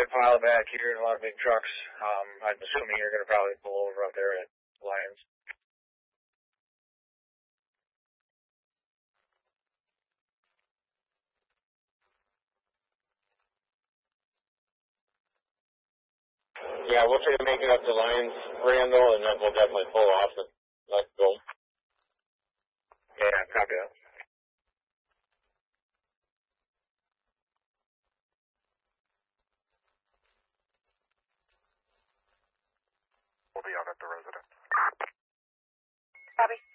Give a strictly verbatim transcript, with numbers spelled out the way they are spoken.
big pile back here and a lot of big trucks. Um, I'm assuming you're going to probably pull over up there at Lions. Yeah, we'll try to make it up to Lions, Randall, and then we'll definitely pull off and let go. Yeah, copy that. We'll be out at the residence. Copy.